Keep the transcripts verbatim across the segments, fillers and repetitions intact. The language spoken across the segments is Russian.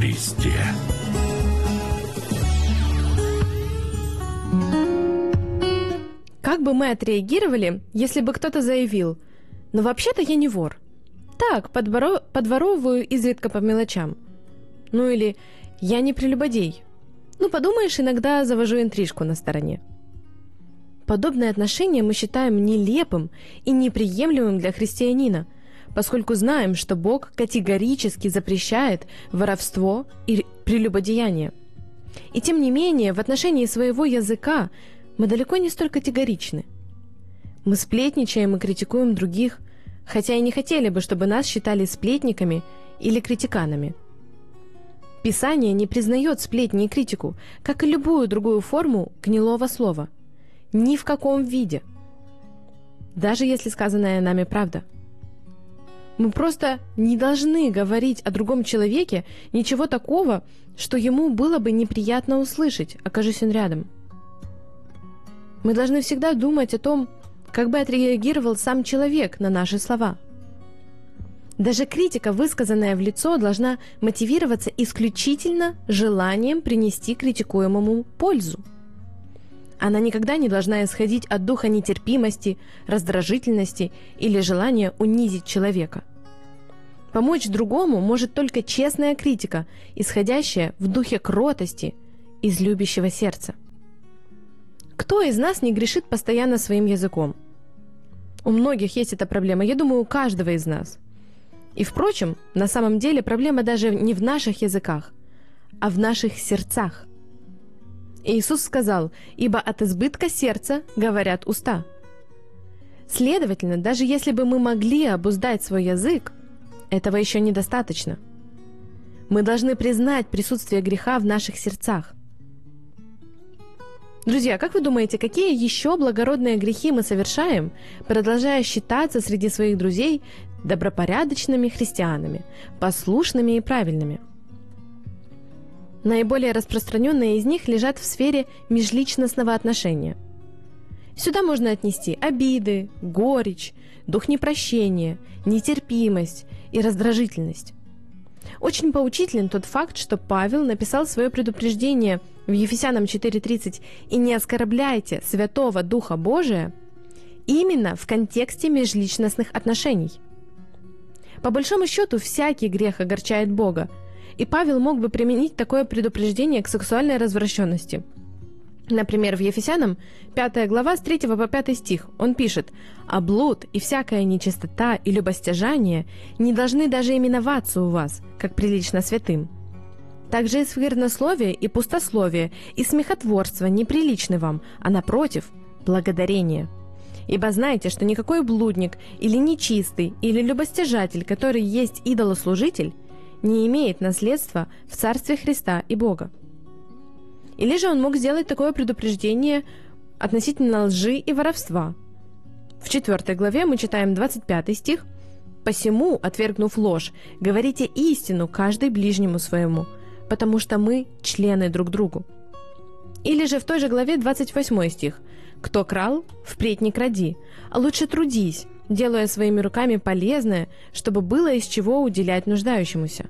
Христе. Как бы мы отреагировали, если бы кто-то заявил: «Ну, вообще-то я не вор. Так, подворо... подворовываю изредка по мелочам». Ну или «Я не прелюбодей. Ну, подумаешь, иногда завожу интрижку на стороне». Подобное отношение мы считаем нелепым и неприемлемым для христианина, поскольку знаем, что Бог категорически запрещает воровство и прелюбодеяние. И тем не менее, в отношении своего языка мы далеко не столь категоричны. Мы сплетничаем и критикуем других, хотя и не хотели бы, чтобы нас считали сплетниками или критиканами. Писание не признает сплетни и критику, как и любую другую форму гнилого слова. Ни в каком виде. Даже если сказанное нами правда. Мы просто не должны говорить о другом человеке ничего такого, что ему было бы неприятно услышать, окажись он рядом. Мы должны всегда думать о том, как бы отреагировал сам человек на наши слова. Даже критика, высказанная в лицо, должна мотивироваться исключительно желанием принести критикуемому пользу. Она никогда не должна исходить от духа нетерпимости, раздражительности или желания унизить человека. Помочь другому может только честная критика, исходящая в духе кротости из любящего сердца. Кто из нас не грешит постоянно своим языком? У многих есть эта проблема, я думаю, у каждого из нас. И, впрочем, на самом деле проблема даже не в наших языках, а в наших сердцах. Иисус сказал: «Ибо от избытка сердца говорят уста». Следовательно, даже если бы мы могли обуздать свой язык, этого еще недостаточно. Мы должны признать присутствие греха в наших сердцах. Друзья, как вы думаете, какие еще благородные грехи мы совершаем, продолжая считаться среди своих друзей добропорядочными христианами, послушными и правильными? Наиболее распространенные из них лежат в сфере межличностного отношения. Сюда можно отнести обиды, горечь, дух непрощения, нетерпимость и раздражительность. Очень поучителен тот факт, что Павел написал свое предупреждение в Ефесянам четыре тридцать «И не оскорбляйте Святого Духа Божия» именно в контексте межличностных отношений. По большому счету, всякий грех огорчает Бога, и Павел мог бы применить такое предупреждение к сексуальной развращенности. Например, в Ефесянам пятая глава с третьего по пятый стих он пишет: «А блуд и всякая нечистота и любостяжание не должны даже именоваться у вас, как прилично святым. Также и сквернословие, и пустословие, и смехотворство неприличны вам, а напротив, благодарение. Ибо знаете, что никакой блудник или нечистый, или любостяжатель, который есть идолослужитель, не имеет наследства в Царстве Христа и Бога». Или же он мог сделать такое предупреждение относительно лжи и воровства. В четвёртой главе мы читаем двадцать пятый стих: «Посему, отвергнув ложь, говорите истину каждый ближнему своему, потому что мы члены друг другу». Или же в той же главе двадцать восьмой стих: «Кто крал, впредь не кради, а лучше трудись, делая своими руками полезное, чтобы было из чего уделять нуждающемуся».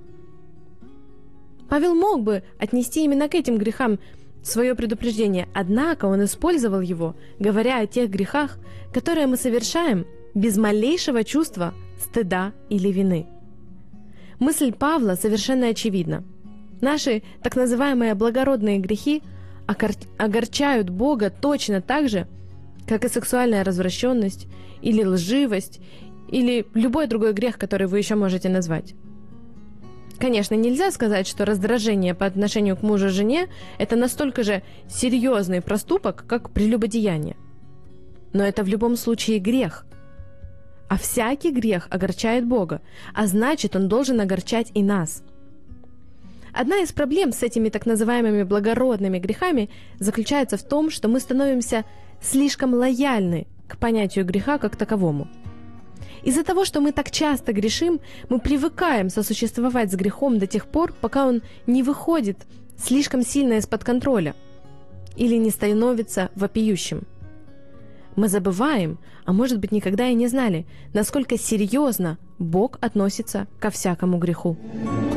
Павел мог бы отнести именно к этим грехам свое предупреждение, однако он использовал его, говоря о тех грехах, которые мы совершаем без малейшего чувства стыда или вины. Мысль Павла совершенно очевидна. Наши так называемые благородные грехи огорчают Бога точно так же, как и сексуальная развращенность, или лживость, или любой другой грех, который вы еще можете назвать. Конечно, нельзя сказать, что раздражение по отношению к мужу и жене – это настолько же серьезный проступок, как прелюбодеяние. Но это в любом случае грех. А всякий грех огорчает Бога, а значит, он должен огорчать и нас. Одна из проблем с этими так называемыми благородными грехами заключается в том, что мы становимся слишком лояльны к понятию греха как таковому. Из-за того, что мы так часто грешим, мы привыкаем сосуществовать с грехом до тех пор, пока он не выходит слишком сильно из-под контроля или не становится вопиющим. Мы забываем, а может быть никогда и не знали, насколько серьезно Бог относится ко всякому греху.